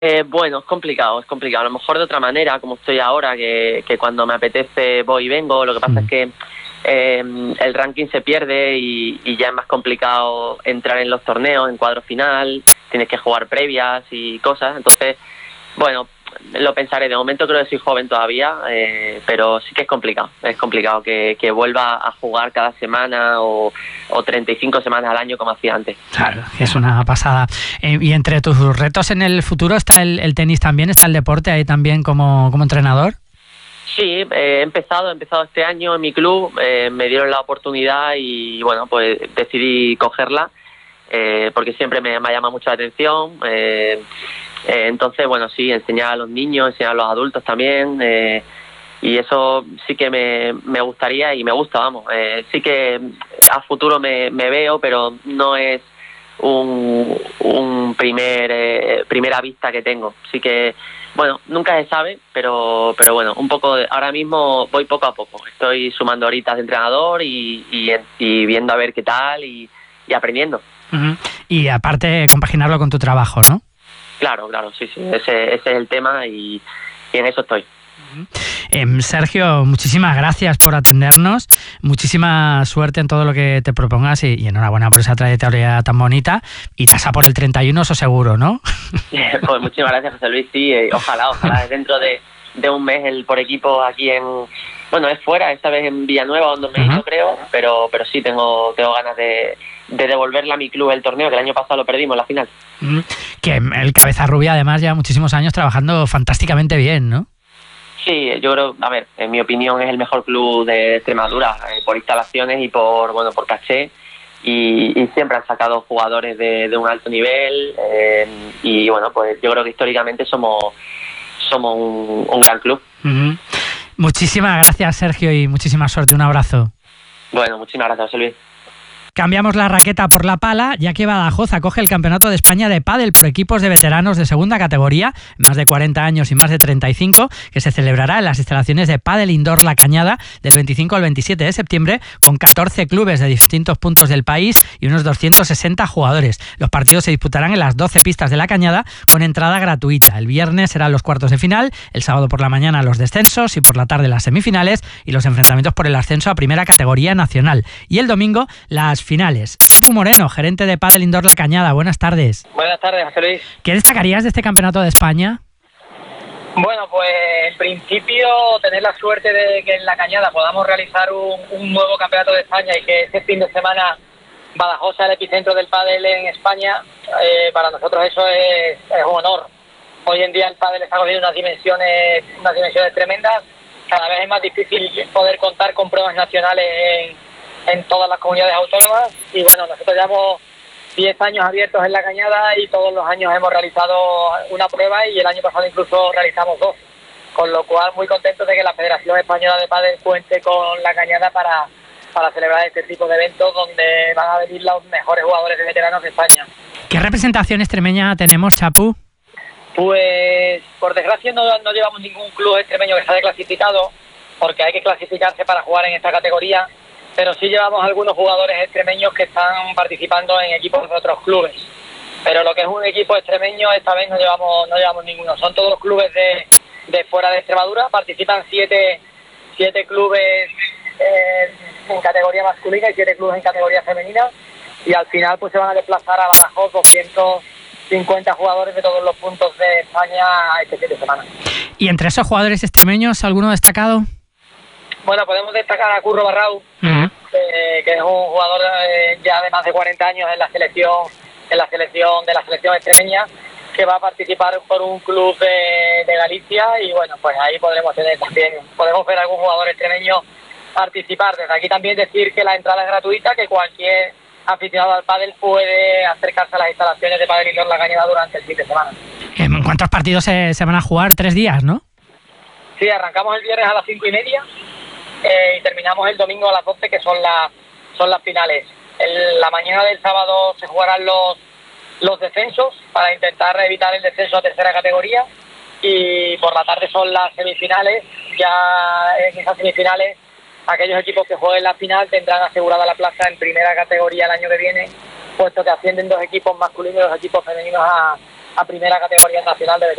Bueno, es complicado, es complicado. A lo mejor de otra manera, como estoy ahora, que cuando me apetece voy y vengo. Lo que pasa es que el ranking se pierde y ya es más complicado entrar en los torneos, en cuadro final, tienes que jugar previas y cosas. Entonces, bueno, lo pensaré. De momento creo que soy joven todavía, pero sí que es complicado que vuelva a jugar cada semana o 35 semanas al año como hacía antes. Claro, es una pasada. Y entre tus retos en el futuro está el tenis también, está el deporte ahí también como entrenador. Sí, he empezado este año en mi club, me dieron la oportunidad y bueno, pues decidí cogerla porque siempre me llama mucho la atención. Entonces, bueno, sí, enseñar a los niños, enseñar a los adultos también, y eso sí que me gustaría y me gusta, vamos. Sí que a futuro me veo, pero no es un primera vista que tengo. Sí que, bueno, nunca se sabe, pero bueno, un poco ahora mismo voy poco a poco. Estoy sumando horitas de entrenador y viendo a ver qué tal y aprendiendo. Uh-huh. Y aparte compaginarlo con tu trabajo, ¿no? Claro, sí, ese es el tema y en eso estoy. Sergio, muchísimas gracias por atendernos, muchísima suerte en todo lo que te propongas y enhorabuena por esa trayectoria tan bonita y tasa por el 31, eso seguro, ¿no? Pues muchísimas gracias, José Luis, sí, ojalá dentro de un mes el por equipo aquí bueno, es fuera, esta vez en Villanueva, donde me he ido, creo, pero sí tengo ganas de devolverle a mi club el torneo, que el año pasado lo perdimos en la final. Que el Cabeza Rubia además lleva muchísimos años trabajando fantásticamente bien, ¿no? Sí, yo creo, a ver, en mi opinión es el mejor club de Extremadura, por instalaciones y por caché, y siempre han sacado jugadores de un alto nivel, y bueno, pues yo creo que históricamente somos un gran club. Uh-huh. Muchísimas gracias, Sergio, y muchísima suerte. Un abrazo. Bueno, muchísimas gracias, José Luis. Cambiamos la raqueta por la pala, ya que Badajoz acoge el Campeonato de España de pádel por equipos de veteranos de segunda categoría, más de 40 años y más de 35, que se celebrará en las instalaciones de Pádel Indoor La Cañada del 25 al 27 de septiembre, con 14 clubes de distintos puntos del país y unos 260 jugadores. Los partidos se disputarán en las 12 pistas de La Cañada, con entrada gratuita. El viernes serán los cuartos de final, el sábado por la mañana los descensos y por la tarde las semifinales y los enfrentamientos por el ascenso a primera categoría nacional. Y el domingo las finales. Chapu Moreno, gerente de Pádel Indoor La Cañada, buenas tardes. Buenas tardes, José Luis. ¿Qué destacarías de este campeonato de España? Bueno, pues en principio tener la suerte de que en La Cañada podamos realizar un nuevo campeonato de España y que este fin de semana Badajoz sea el epicentro del pádel en España, para nosotros eso es un honor. Hoy en día el pádel está cogiendo unas dimensiones tremendas. Cada vez es más difícil poder contar con pruebas nacionales en todas las comunidades autónomas y bueno, nosotros llevamos 10 años abiertos en La Cañada y todos los años hemos realizado una prueba y el año pasado incluso realizamos 2, con lo cual muy contentos de que la Federación Española de Pádel cuente con La Cañada para celebrar este tipo de eventos donde van a venir los mejores jugadores de veteranos de España. ¿Qué representación extremeña tenemos, Chapu? Pues por desgracia no llevamos ningún club extremeño que se haya clasificado, porque hay que clasificarse para jugar en esta categoría, pero sí llevamos algunos jugadores extremeños que están participando en equipos de otros clubes. Pero lo que es un equipo extremeño esta vez no llevamos ninguno. Son todos los clubes de fuera de Extremadura. Participan 7 clubes en categoría masculina y 7 clubes en categoría femenina. Y al final pues se van a desplazar a Badajoz 250 jugadores de todos los puntos de España este fin de semana. ¿Y entre esos jugadores extremeños alguno destacado? Bueno, podemos destacar a Curro Barrau, que es un jugador ya de más de 40 años en la selección extremeña, que va a participar por un club de Galicia y bueno, pues ahí podemos ver algún jugador extremeño participar. Desde aquí también decir que la entrada es gratuita, que cualquier aficionado al pádel puede acercarse a las instalaciones de Pádel Indoor La Cañada durante el fin de semana. ¿En cuántos partidos se van a jugar? 3 días, ¿no? Sí, arrancamos el viernes a las 5:30 y terminamos el domingo a las 12, que son las finales. En la mañana del sábado se jugarán los descensos para intentar evitar el descenso a tercera categoría y por la tarde son las semifinales. Ya en esas semifinales aquellos equipos que jueguen la final tendrán asegurada la plaza en primera categoría el año que viene, puesto que ascienden 2 equipos masculinos y 2 equipos femeninos a primera categoría nacional de veteranos.